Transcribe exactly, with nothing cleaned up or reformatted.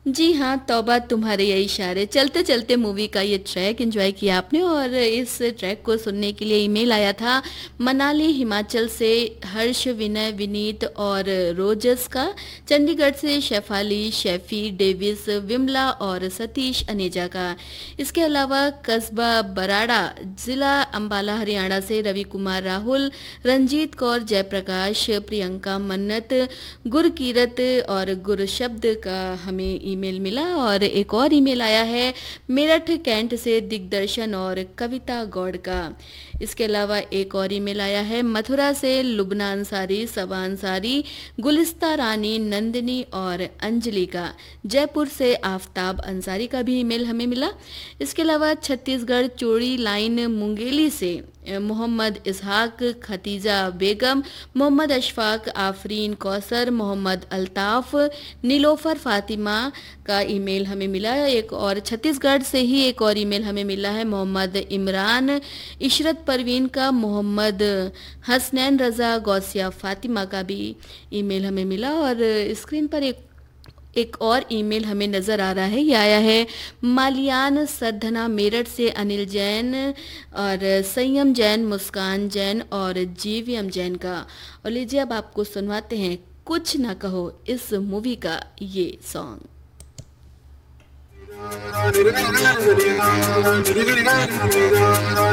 जी हाँ, तौबा तुम्हारे ये इशारे चलते चलते मूवी का ये ट्रैक एंजॉय किया आपने। और इस ट्रैक को सुनने के लिए ईमेल आया था मनाली हिमाचल से हर्ष, विनय, विनीत और रोजस का। चंडीगढ़ से शेफाली, शेफी, डेविस, विमला और सतीश अनेजा का। इसके अलावा कस्बा बराड़ा, जिला अंबाला, हरियाणा से रवि कुमार, राहुल, रंजीत कौर, जयप्रकाश, प्रियंका, मन्नत, गुरकीरत और गुरशब्द का हमें ईमेल मिला। और एक और ईमेल आया है मेरठ कैंट से दिग्दर्शन और कविता गौड़ का। इसके अलावा एक और ईमेल आया है मथुरा से लुबना अंसारी, सबा अंसारी, गुलिस्ता रानी, नंदिनी और अंजलि का। जयपुर से आफताब अंसारी का भी ईमेल हमें मिला। इसके अलावा छत्तीसगढ़ चोड़ी लाइन मुंगेली से मोहम्मद इसहाक, खतीजा बेगम, मोहम्मद अशफाक, आफरीन कौसर, मोहम्मद अल्ताफ, नीलोफर फातिमा का ईमेल हमें मिला। एक और छत्तीसगढ़ से ही एक और ईमेल हमें मिला है मोहम्मद इमरान, इशरत परवीन का, मोहम्मद हसनैन रज़ा, गौसिया फातिमा का भी ईमेल हमें मिला। और स्क्रीन पर एक एक और ईमेल हमें नज़र आ रहा है, ये आया है मालियान सरधना मेरठ से अनिल जैन और संयम जैन, मुस्कान जैन और जीवीएम जैन का। और लीजिए अब आपको सुनवाते हैं कुछ ना कहो इस मूवी का ये सॉन्ग।